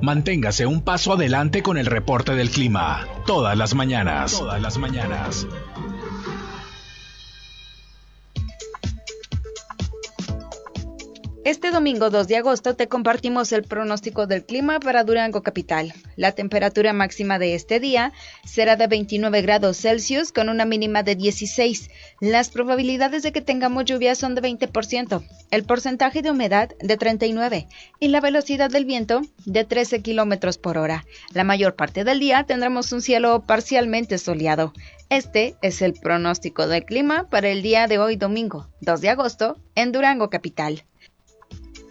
Manténgase un paso adelante con el reporte del clima. Todas las mañanas. Todas las mañanas. Este domingo 2 de agosto te compartimos el pronóstico del clima para Durango capital. La temperatura máxima de este día será de 29 grados Celsius con una mínima de 16. Las probabilidades de que tengamos lluvia son de 20%, el porcentaje de humedad de 39% y la velocidad del viento de 13 kilómetros por hora. La mayor parte del día tendremos un cielo parcialmente soleado. Este es el pronóstico del clima para el día de hoy domingo 2 de agosto en Durango capital.